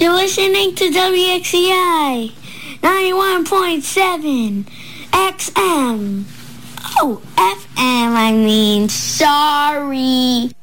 You're listening to WXCI 91.7 XM. Oh, FM, I mean, sorry.